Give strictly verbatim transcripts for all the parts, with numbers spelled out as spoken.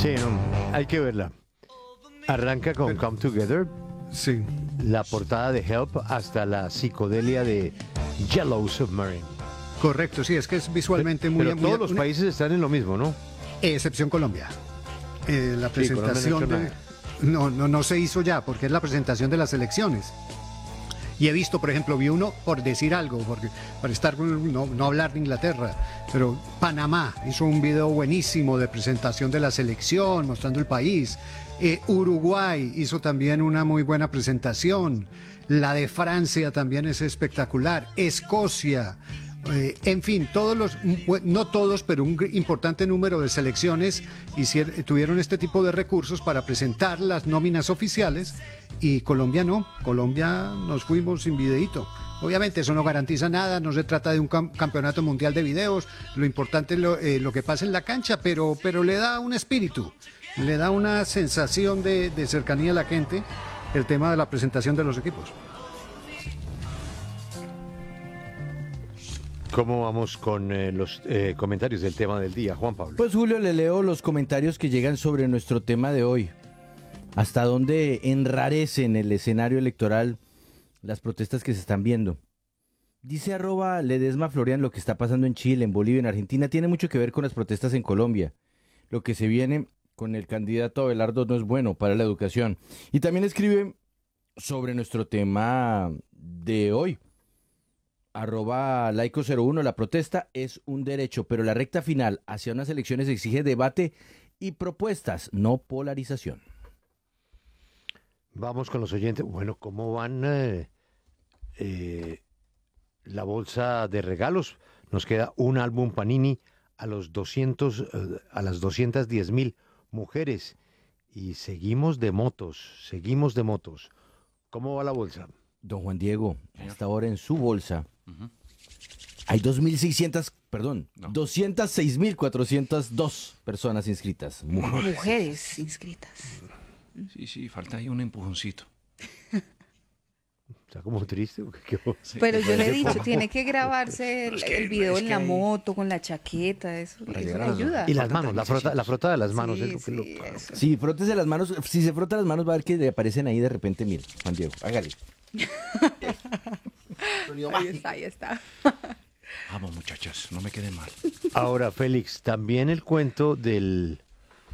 Sí, no, hay que verla. Arranca con Come Together, Sí. la portada de Help, hasta la psicodelia de Yellow Submarine. Correcto, sí, es que es visualmente muy... Pero muy- todos los una- países están en lo mismo, ¿no? Excepción Colombia. Eh, la Sí, Colombia no ha presentación hecho de... nada. No, no, no se hizo ya, porque es la presentación de las elecciones. Y he visto, por ejemplo, vi uno, por decir algo, porque para estar, no, no hablar de Inglaterra, pero Panamá hizo un video buenísimo de presentación de la selección, mostrando el país. Eh, Uruguay hizo también una muy buena presentación. La de Francia también es espectacular. Escocia. Eh, en fin, todos los, no todos, pero un importante número de selecciones hicieron, tuvieron este tipo de recursos para presentar las nóminas oficiales y Colombia no, Colombia nos fuimos sin videíto. Obviamente eso no garantiza nada, no se trata de un cam- campeonato mundial de videos, lo importante es lo, eh, lo que pasa en la cancha, pero, pero le da un espíritu, le da una sensación de, de cercanía a la gente el tema de la presentación de los equipos. ¿Cómo vamos con eh, los eh, comentarios del tema del día, Juan Pablo? Pues Julio, le leo los comentarios que llegan sobre nuestro tema de hoy. ¿Hasta dónde enrarecen el escenario electoral las protestas que se están viendo? Dice arroba Ledesma Florian, lo que está pasando en Chile, en Bolivia, en Argentina, tiene mucho que ver con las protestas en Colombia. Lo que se viene con el candidato Abelardo no es bueno para la educación. Y también escribe sobre nuestro tema de hoy. Arroba laico cero uno, la protesta es un derecho, pero la recta final hacia unas elecciones exige debate y propuestas, no polarización. Vamos con los oyentes. Bueno, ¿cómo van eh, eh, la bolsa de regalos? Nos queda un álbum Panini a los doscientos, eh, a las doscientas diez mil mujeres y seguimos de motos, seguimos de motos. ¿Cómo va la bolsa? Don Juan Diego, hasta ahora en su bolsa hay dos mil seiscientas, perdón, No. doscientas seis mil cuatrocientas dos personas inscritas. Mujeres. Mujeres inscritas. Sí, sí, falta ahí un empujoncito. ¿Está como triste? ¿O qué- qué- Pero yo le he dicho, poco. tiene que grabarse el, Es que- el video es en que la hay- moto, con la chaqueta, eso, Para eso llegar le a los- ayuda. Y las Faltan manos, la frota, la frota de las manos Sí, es lo que sí, lo- eso. Sí, frótese las manos. Si se frota las manos va a ver que le aparecen ahí de repente mil. Juan Diego, hágale. Ahí está, ahí está. Vamos, muchachos, no me quede mal. Ahora, Félix, también el cuento del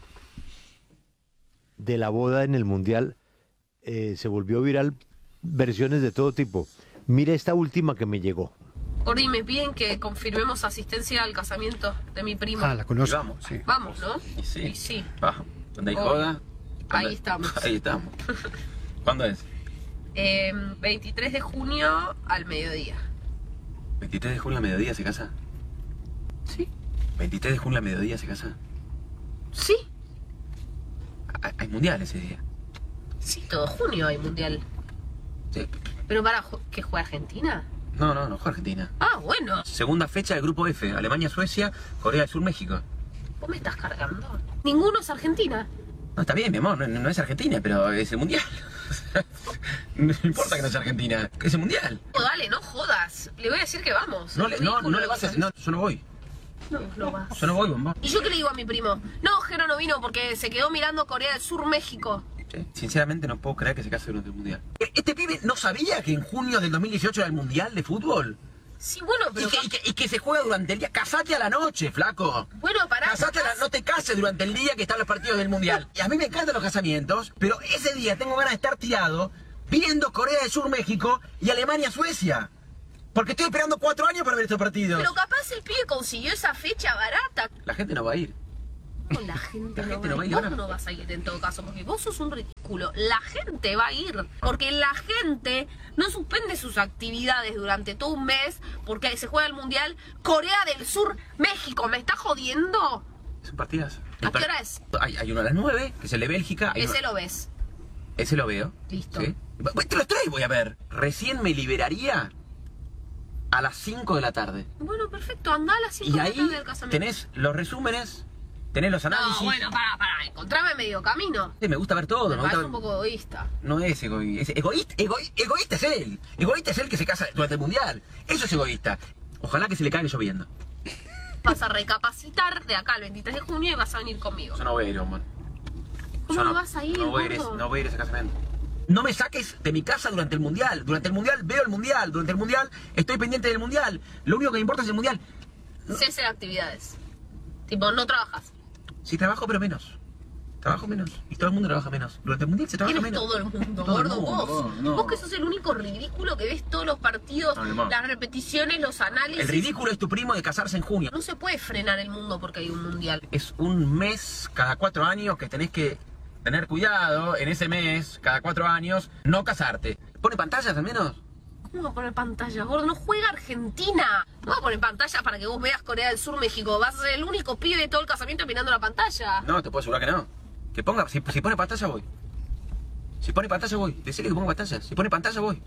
de la boda en el Mundial eh, se volvió viral, versiones de todo tipo. Mira esta última que me llegó. Gordi, me piden que confirmemos asistencia al casamiento de mi prima. Ah, la conozco. Y vamos. Sí. Vamos, ¿no? Y sí. Y sí. Va, donde hay Obvio. joda. Ahí ¿cuándo- estamos. Ahí estamos. ¿Cuándo es? Eh, veintitrés de junio al mediodía. ¿veintitrés de junio al mediodía se casa? ¿Sí? ¿veintitrés de junio al mediodía se casa? Sí. Hay, hay mundial ese día. Sí, todo junio hay mundial. Sí. Pero para que juegue Argentina. No, no, no, fue Argentina. Ah, bueno. Segunda fecha del grupo F. Alemania, Suecia, Corea del Sur, México. ¿Vos me estás cargando? Ninguno es Argentina. No, está bien, mi amor, no, no es Argentina, pero es el mundial. No importa que no sea Argentina, que es el mundial. Oh, dale, no jodas. Le voy a decir que vamos. No, le, no, Ridículo no le lo vas a que decir, no, yo no voy. No, no vas. Yo no voy, bombón. ¿Y yo qué le digo a mi primo? No, Jero no vino porque se quedó mirando Corea del Sur, México. Sí, sinceramente no puedo creer que se case durante el mundial. ¿Este pibe no sabía que en junio del dos mil dieciocho era el mundial de fútbol? Sí, bueno, Y pero... que, y que- y que se juega durante el día. Casate a la noche, flaco. Bueno, pará. Casate a la- capaz- no te cases durante el día que están los partidos del mundial. Y a mí me encantan los casamientos, pero ese día tengo ganas de estar tirado viendo Corea del Sur, México y Alemania, Suecia. Porque estoy esperando cuatro años para ver estos partidos. Pero capaz el pibe consiguió esa fecha barata. La gente no va a ir. No, la gente, La no, gente va no va a a ir. ir Vos ahora. no vas a ir en todo caso, porque vos sos un ridículo. La gente va a ir, porque la gente no suspende sus actividades durante todo un mes porque se juega el Mundial Corea del Sur, México. ¿Me está jodiendo? Es un partidazo. ¿A qué hora es? Hay, hay uno a las nueve, que es el de Bélgica. Hay Ese uno- lo ves. Ese lo veo. Listo. ¿Sí? Bu- Te los tres voy a ver. Recién me liberaría a las cinco de la tarde. Bueno, perfecto. Andá a las cinco Y de la ahí tarde del casamiento. tenés los resúmenes, tenés los análisis. No, bueno, pará, pará. Encontrame medio camino. Sí, me gusta ver todo. Me Me parece gusta un poco egoísta. No es egoísta. Es egoísta, egoí- egoísta es él. Egoísta es él que se casa durante el mundial. Eso es egoísta. Ojalá que se le caiga lloviendo. Vas a recapacitar de acá al veintitrés de junio y vas a venir conmigo. Yo no voy a ir, hombre. ¿Cómo no vas a ir, no voy a ir, gordo? no voy a ir a ese casamiento. No me saques de mi casa durante el mundial. Durante el mundial veo el mundial. Durante el mundial estoy pendiente del mundial. Lo único que me importa es el mundial. Cese de actividades. Tipo, no trabajas. Sí, trabajo, pero menos. Trabajo menos. Y todo el mundo trabaja menos. Durante el mundial se trabaja Tienes menos. todo el mundo, Todo el gordo, mundo, vos. no, no. Vos que sos el único ridículo que ves todos los partidos, No, no, no. las repeticiones, los análisis. El ridículo es tu primo de casarse en junio. No se puede frenar el mundo porque hay un mundial. Es un mes cada cuatro años que tenés que tener cuidado en ese mes, cada cuatro años, no casarte. ¿Pone pantallas al menos? ¿Cómo va a poner pantalla, gordo? No juega Argentina. No va a poner pantalla para que vos veas Corea del Sur, México. Vas a ser el único pibe de todo el casamiento mirando la pantalla. No, te puedo asegurar que no. Que ponga, si, si pone pantalla voy. Si pone pantalla voy. Decirle que ponga pantalla. Si pone pantalla voy.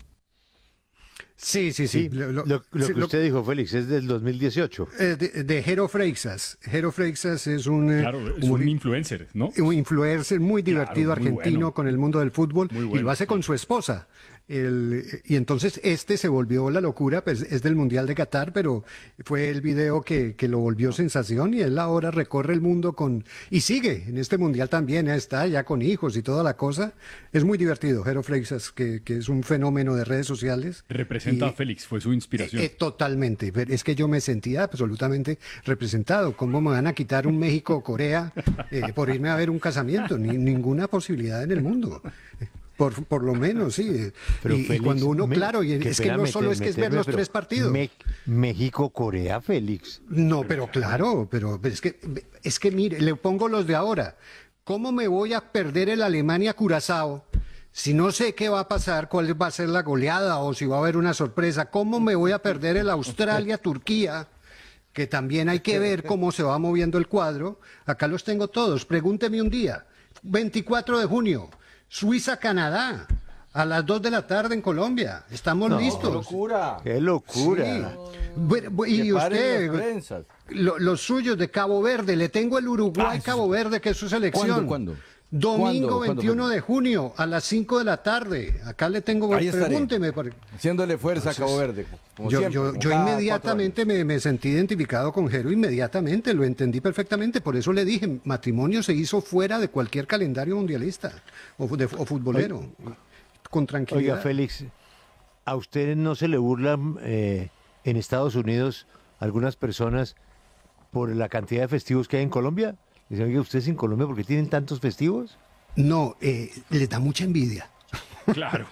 Sí, sí, sí. Sí, lo, lo sí, que usted dijo, Félix, es del dos mil dieciocho. eh, de, de Jero Freixas. Jero Freixas es un, eh, Claro, es humori- un influencer, ¿no? un influencer muy divertido Claro, muy argentino bueno. con el mundo del fútbol Muy y bueno, lo hace sí. con su esposa. El- y entonces este se volvió la locura, pues es del Mundial de Qatar, pero fue el video que, que lo volvió sensación y él ahora recorre el mundo con y sigue en este Mundial también, ya está ya con hijos y toda la cosa. Es muy divertido, Jero Freixas, que, que es un fenómeno de redes sociales. Representa Y- a Félix, fue su inspiración. eh, eh, totalmente, pero es que yo me sentía absolutamente representado. ¿Cómo me van a quitar un México-Corea eh, por irme a ver un casamiento? Ni, ninguna posibilidad en el mundo. Por, por lo menos, sí. Pero y, y Félix, cuando uno, me- claro, y qué es que pena no meter- solo es que es ver meterme, los pero tres partidos. Me- México-Corea, Félix. No, pero claro, pero es que, es que mire, le pongo los de ahora. ¿Cómo me voy a perder el Alemania-Curazao si no sé qué va a pasar, cuál va a ser la goleada o si va a haber una sorpresa? ¿Cómo me voy a perder el Australia-Turquía? Que también hay que ver cómo se va moviendo el cuadro. Acá los tengo todos. Pregúnteme un día. veinticuatro de junio, Suiza-Canadá, a las dos de la tarde en Colombia. Estamos No, listos. locura! ¡Qué locura! Sí. Bueno, bu- y Que paren usted, las prensas. lo- los suyos de Cabo Verde, le tengo el Uruguay-Cabo Verde, que es su selección. ¿Cuándo, cuándo? Domingo ¿Cuándo, cuándo, veintiuno cuándo? de junio, a las cinco de la tarde. Acá le tengo, Ahí estaré. pregúnteme. por- Haciéndole fuerza a Cabo Verde. como Yo, siempre, yo, como yo cada inmediatamente me, me sentí identificado con Jero, inmediatamente, lo entendí perfectamente. Por eso le dije, matrimonio se hizo fuera de cualquier calendario mundialista o, fu- de- o futbolero. Con tranquilidad. Oiga, Félix, ¿a usted no se le burlan eh, en Estados Unidos algunas personas por la cantidad de festivos que hay en Colombia? Dicen, oiga, ¿ustedes en Colombia por qué tienen tantos festivos? No, eh, les da mucha envidia. Claro.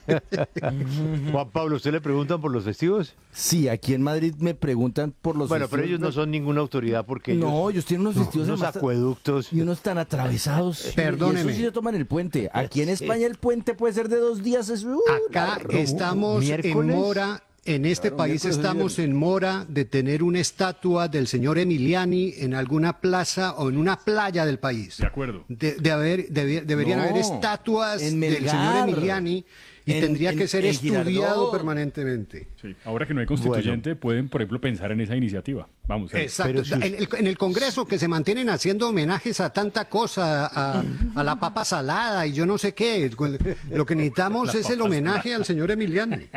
Juan Pablo, ¿usted le preguntan por los festivos? Sí, aquí en Madrid me preguntan por los Bueno, pero festivos. ellos no son ninguna autoridad porque No, ellos tienen unos festivos unos además tan- acueductos. y unos tan atravesados. Perdóneme. Y eso sí se toman el puente. Aquí en España el puente puede ser de dos días. Es, uh, Acá largo. estamos en miércoles. mora, en este Claro, país miércoles y estamos viernes. en mora de tener una estatua del señor Emiliani en alguna plaza o en una playa del país. De acuerdo. De, de haber, debi- deberían No, haber estatuas en del Melgar, señor Emiliani y en- tendría en- que ser en estudiado Girardot. permanentemente. Sí. Ahora que no hay constituyente, pueden, por ejemplo, pensar en esa iniciativa. Vamos. eh. Exacto. Pero si en, el, en el Congreso que se mantienen haciendo homenajes a tanta cosa, a, a la papa salada y yo no sé qué. Lo que necesitamos es el homenaje al señor Emiliani.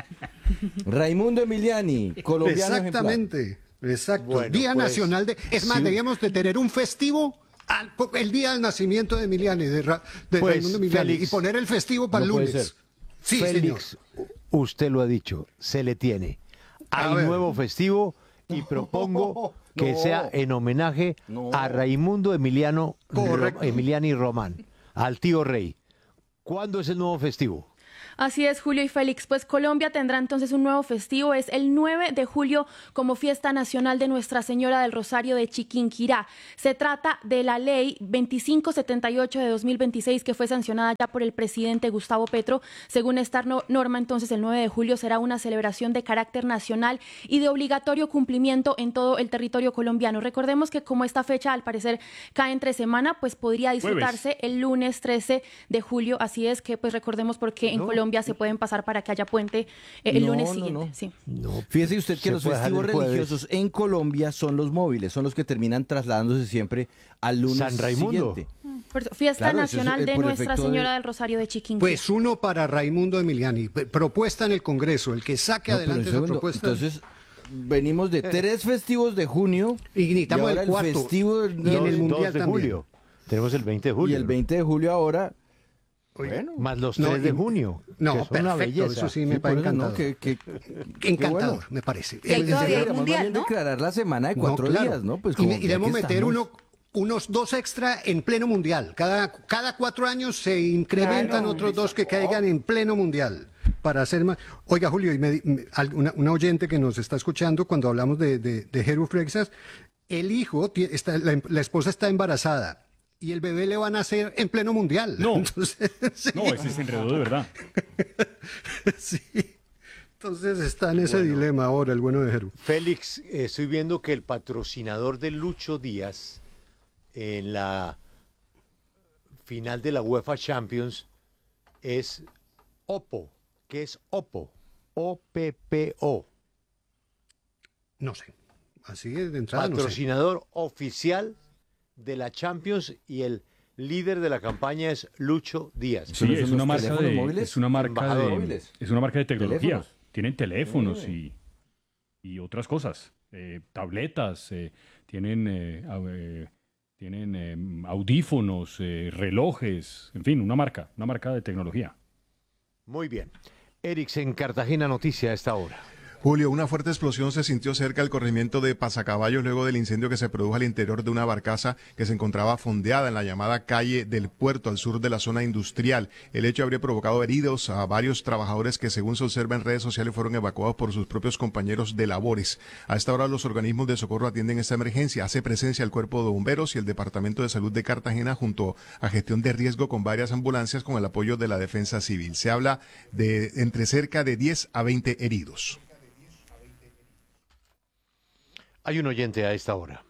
Raimundo Emiliani, colombiano ejemplar. Exactamente, exacto. Bueno, Día pues, Nacional de... Es más, sí. debíamos de tener un festivo al- el día del nacimiento de Emiliani, de, Ra- de Pues, Raimundo Emiliani, Félix, y poner el festivo para el no puede lunes. ser. Sí, señor. Félix, usted lo ha dicho, se le tiene. A Hay ver. nuevo festivo y propongo que no. sea en homenaje No. a Raimundo Emiliano Correcto. Ro- Emiliani Román, al tío Rey. ¿Cuándo es el nuevo festivo? Así es, Julio y Félix. Pues Colombia tendrá entonces un nuevo festivo. Es el nueve de julio como fiesta nacional de Nuestra Señora del Rosario de Chiquinquirá. Se trata de la ley veinticinco setenta y ocho de dos mil veintiséis que fue sancionada ya por el presidente Gustavo Petro. Según esta no- norma, entonces el nueve de julio será una celebración de carácter nacional y de obligatorio cumplimiento en todo el territorio colombiano. Recordemos que como esta fecha al parecer cae entre semana, pues podría disfrutarse el lunes trece de julio. Así es que pues recordemos porque en Colombia se pueden pasar para que haya puente eh, el No, lunes no, siguiente. no. Sí. No, Fíjese usted que Se los puede dejar festivos el jueves. religiosos en Colombia son los móviles, son los que terminan trasladándose siempre al lunes San Raimundo. siguiente. Por eso, Fiesta Claro, eso es, Nacional eh, de por Nuestra efecto de- Señora del Rosario de Chiquinquirá. Pues uno para Raimundo Emiliani. P- Propuesta en el Congreso. El que saque No, pero adelante un esa segundo, propuesta. entonces venimos de tres festivos de junio y necesitamos ahora el cuarto. festivo del- y en dos- el dos Mundial de también. julio. Tenemos el veinte de julio. Y el veinte de julio ahora, Bueno, más los no, tres de y- junio. no, que son una perfecto, belleza. eso sí me sí, parece por eso, ¿no? encantador. Que- que- qué Encantador, bueno. me parece. Y hay Eh, todavía de- el mundial, Más bien ¿no? declarar la semana de No, cuatro claro. días, ¿no? Pues y, como me- y ya debemos que meter estamos- uno, unos dos extra en pleno mundial. Cada, cada cuatro años se incrementan otros dos que caigan en pleno mundial. Para hacer más. Oiga, Julio, y me- me- al- una, una oyente que nos está escuchando cuando hablamos de, de, de Jeru Freixas, el hijo, tie- está, la, la esposa está embarazada y el bebé le van a nacer en pleno mundial. No. Entonces, sí, No, ese se enredó de verdad. sí. Entonces está en ese dilema ahora el bueno de Jeru. Félix, eh, estoy viendo que el patrocinador de Lucho Díaz en la final de la UEFA Champions es Oppo. ¿Qué es Oppo? O P P O. No sé. Así es de entrada. No sé. Patrocinador oficial de la Champions y el líder de la campaña es Lucho Díaz. Sí, ¿Pero es son una los marca teléfonos de móviles? es una marca Embajador. de Móviles. es una marca de tecnología. Teléfonos. Tienen teléfonos Eh. y y otras cosas, eh, tabletas, eh, tienen eh, au- eh, tienen eh, audífonos, eh, relojes, en fin, una marca, una marca de tecnología. Muy bien. Erix, en Cartagena Noticia a esta hora. Julio, una fuerte explosión se sintió cerca del corregimiento de Pasacaballos luego del incendio que se produjo al interior de una barcaza que se encontraba fondeada en la llamada calle del Puerto, al sur de la zona industrial. El hecho habría provocado heridos a varios trabajadores que, según se observa en redes sociales, fueron evacuados por sus propios compañeros de labores. A esta hora los organismos de socorro atienden esta emergencia. Hace presencia el Cuerpo de Bomberos y el Departamento de Salud de Cartagena junto a gestión de riesgo con varias ambulancias con el apoyo de la Defensa Civil. Se habla de entre cerca de diez a veinte heridos. Hay un oyente a esta hora.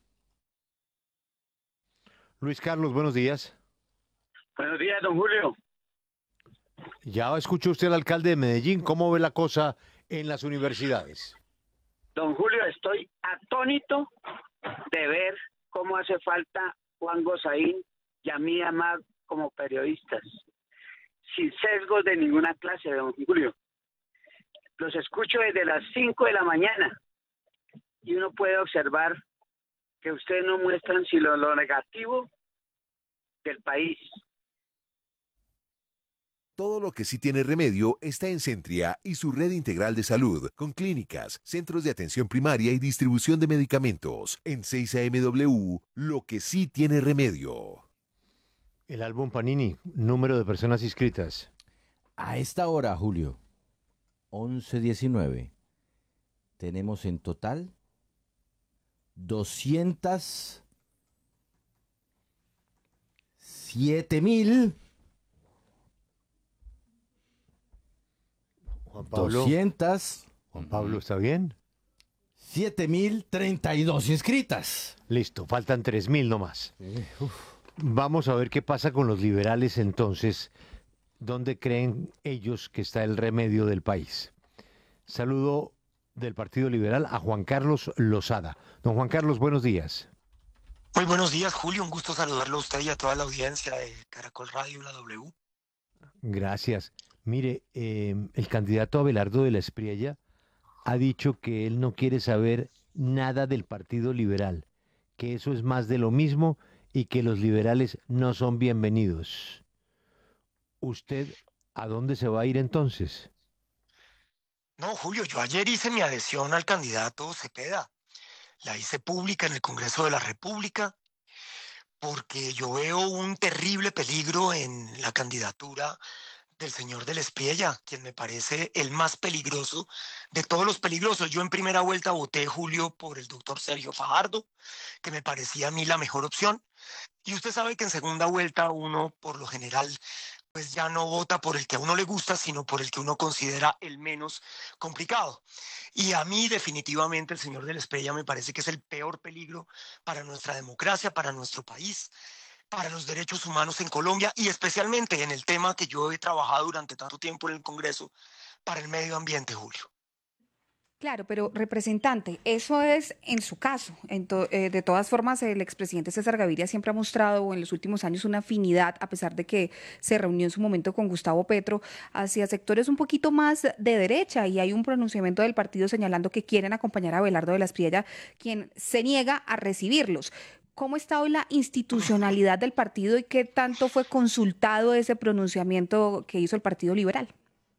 Luis Carlos, buenos días. Buenos días, don Julio. Ya escuchó usted al alcalde de Medellín. ¿Cómo ve la cosa en las universidades? Don Julio, estoy atónito de ver cómo hace falta Juan Gozaín y a mí Amad como periodistas, sin sesgos de ninguna clase, don Julio. Los escucho desde las cinco de la mañana y uno puede observar que ustedes no muestran sino lo negativo del país. Todo lo que sí tiene remedio está en Centria y su red integral de salud, con clínicas, centros de atención primaria y distribución de medicamentos. En seis A M W, lo que sí tiene remedio. El álbum Panini, número de personas inscritas. A esta hora, Julio, once diecinueve, tenemos en total doscientos siete mil Juan Pablo. doscientos Juan Pablo, ¿está bien? siete mil treinta y dos inscritas. Listo, faltan tres mil nomás. Vamos a ver qué pasa con los liberales entonces. ¿Dónde creen ellos que está el remedio del país? Saludo del Partido Liberal a Juan Carlos Lozada. Don Juan Carlos, buenos días. Muy buenos días, Julio. Un gusto saludarlo a usted y a toda la audiencia de Caracol Radio, la W. Gracias. Mire, eh, el candidato Abelardo de la Espriella ha dicho que él no quiere saber nada del Partido Liberal, que eso es más de lo mismo y que los liberales no son bienvenidos. ¿Usted a dónde se va a ir entonces? No, Julio, yo ayer hice mi adhesión al candidato Cepeda. La hice pública en el Congreso de la República porque yo veo un terrible peligro en la candidatura del señor de la Espriella, quien me parece el más peligroso de todos los peligrosos. Yo en primera vuelta voté, Julio, por el doctor Sergio Fajardo, que me parecía a mí la mejor opción. Y usted sabe que en segunda vuelta uno, por lo general, pues ya no vota por el que a uno le gusta, sino por el que uno considera el menos complicado. Y a mí definitivamente el señor de la Espriella me parece que es el peor peligro para nuestra democracia, para nuestro país, para los derechos humanos en Colombia y especialmente en el tema que yo he trabajado durante tanto tiempo en el Congreso, para el medio ambiente, Julio. Claro, pero representante, eso es en su caso. En to- eh, de todas formas, el expresidente César Gaviria siempre ha mostrado en los últimos años una afinidad, a pesar de que se reunió en su momento con Gustavo Petro, hacia sectores un poquito más de derecha, y hay un pronunciamiento del partido señalando que quieren acompañar a Abelardo de la Espriella, quien se niega a recibirlos. ¿Cómo está hoy la institucionalidad del partido y qué tanto fue consultado ese pronunciamiento que hizo el Partido Liberal?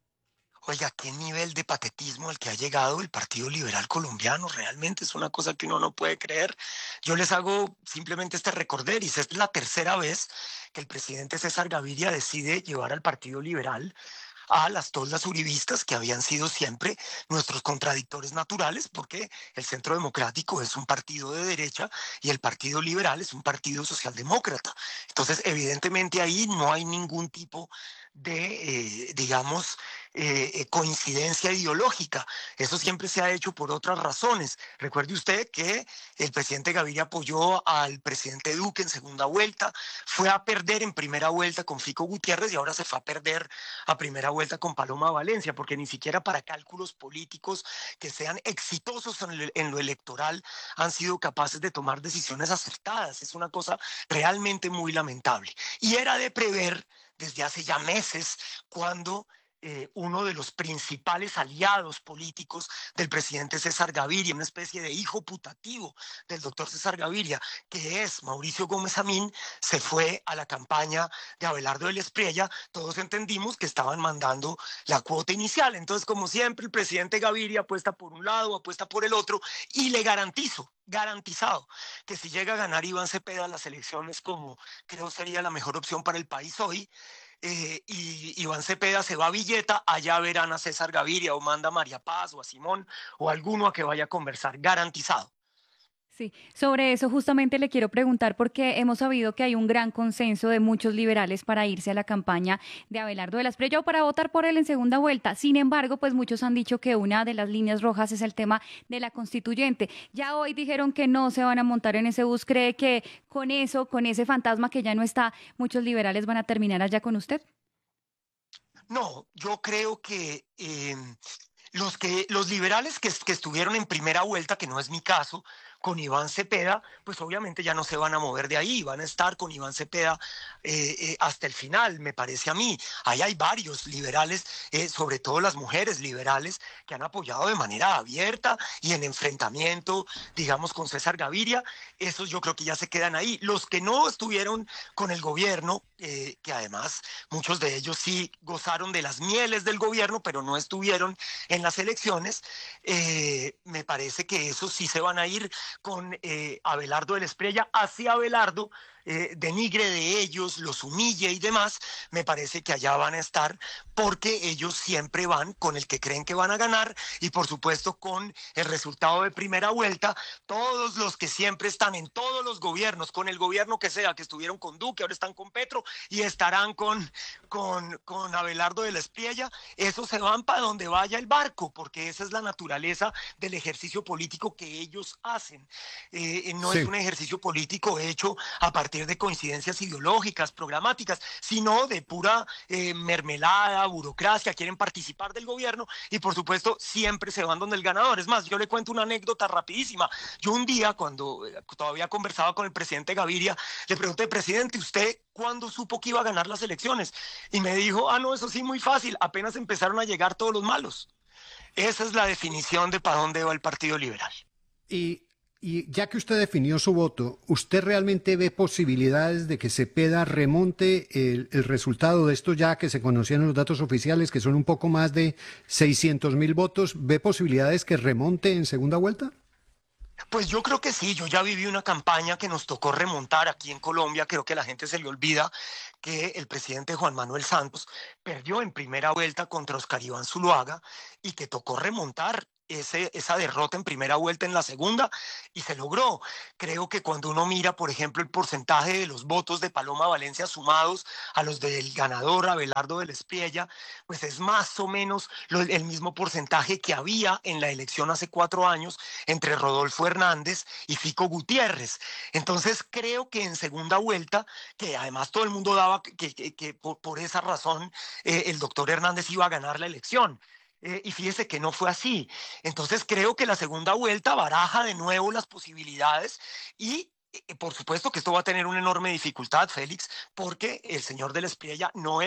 Oiga, qué nivel de patetismo al que ha llegado el Partido Liberal Colombiano. Realmente es una cosa que uno no puede creer. Yo les hago simplemente este recorderis. Es la tercera vez que el presidente César Gaviria decide llevar al Partido Liberal a las toldas uribistas, que habían sido siempre nuestros contradictores naturales, porque el Centro Democrático es un partido de derecha y el Partido Liberal es un partido socialdemócrata. Entonces, evidentemente ahí no hay ningún tipo de, eh, digamos, eh, eh, coincidencia ideológica. Eso siempre se ha hecho por otras razones. Recuerde usted que el presidente Gaviria apoyó al presidente Duque en segunda vuelta, fue a perder en primera vuelta con Fico Gutiérrez y ahora se fue a perder a primera vuelta con Paloma Valencia, porque ni siquiera para cálculos políticos que sean exitosos en, el, en lo electoral han sido capaces de tomar decisiones acertadas. Es una cosa realmente muy lamentable. Y era de prever desde hace ya meses, cuando eh, uno de los principales aliados políticos del presidente César Gaviria, una especie de hijo putativo del doctor César Gaviria, que es Mauricio Gómez Amín, se fue a la campaña de Abelardo del Espriella. Todos entendimos que estaban mandando la cuota inicial. Entonces, como siempre, el presidente Gaviria apuesta por un lado, apuesta por el otro, y le garantizo, garantizado, que si llega a ganar Iván Cepeda las elecciones, como creo sería la mejor opción para el país hoy, eh, y Iván Cepeda se va a Villeta, allá verán a César Gaviria o manda a María Paz o a Simón o a alguno a que vaya a conversar, garantizado. Sí, sobre eso justamente le quiero preguntar porque hemos sabido que hay un gran consenso de muchos liberales para irse a la campaña de Abelardo de la Espriella o para votar por él en segunda vuelta. Sin embargo, pues muchos han dicho que una de las líneas rojas es el tema de la constituyente. Ya hoy dijeron que no se van a montar en ese bus. ¿Cree que con eso, con ese fantasma que ya no está, muchos liberales van a terminar allá con usted? No, yo creo que eh, los que los liberales que, que estuvieron en primera vuelta, que no es mi caso, con Iván Cepeda, pues obviamente ya no se van a mover de ahí, van a estar con Iván Cepeda eh, eh, hasta el final, me parece a mí. Ahí hay varios liberales, eh, sobre todo las mujeres liberales, que han apoyado de manera abierta y en enfrentamiento, digamos, con César Gaviria. Esos yo creo que ya se quedan ahí. Los que no estuvieron con el gobierno, eh, que además muchos de ellos sí gozaron de las mieles del gobierno, pero no estuvieron en las elecciones, eh, me parece que esos sí se van a ir con eh, Abelardo del Espriella. Así Abelardo eh, denigre de ellos, los humille y demás, me parece que allá van a estar porque ellos siempre van con el que creen que van a ganar y por supuesto con el resultado de primera vuelta. Todos los que siempre están en todos los gobiernos, con el gobierno que sea, que estuvieron con Duque, ahora están con Petro y estarán con, con, con Abelardo del Espriella, esos se van para donde vaya el barco, porque esa es la naturaleza del ejercicio político que ellos hacen. Eh, no sí. es un ejercicio político hecho a partir de coincidencias ideológicas, programáticas, sino de pura eh, mermelada, burocracia. Quieren participar del gobierno y por supuesto siempre se van donde el ganador. Es más, yo le cuento una anécdota rapidísima. Yo un día, cuando eh, todavía conversaba con el presidente Gaviria, le pregunté: presidente, ¿usted cuándo supo que iba a ganar las elecciones? Y me dijo: ah, no, eso sí, muy fácil, apenas empezaron a llegar todos los malos. Esa es la definición de para dónde va el Partido Liberal. Y Y ya que usted definió su voto, ¿usted realmente ve posibilidades de que Cepeda remonte el, el resultado de esto, ya que se conocían los datos oficiales, que son un poco más de seiscientos mil votos? ¿Ve posibilidades que remonte en segunda vuelta? Pues yo creo que sí. Yo ya viví una campaña que nos tocó remontar aquí en Colombia. Creo que a la gente se le olvida que el presidente Juan Manuel Santos perdió en primera vuelta contra Oscar Iván Zuluaga y que tocó remontar Ese, esa derrota en primera vuelta en la segunda y se logró. Creo que cuando uno mira, por ejemplo, el porcentaje de los votos de Paloma Valencia sumados a los del ganador Abelardo del Espriella, pues es más o menos lo, el mismo porcentaje que había en la elección hace cuatro años entre Rodolfo Hernández y Fico Gutiérrez. Entonces creo que en segunda vuelta, que además todo el mundo daba que, que, que por, por esa razón eh, el doctor Hernández iba a ganar la elección. Eh, y fíjese que no fue así. Entonces creo que la segunda vuelta baraja de nuevo las posibilidades y eh, por supuesto que esto va a tener una enorme dificultad, Félix, porque el señor del Espriella no es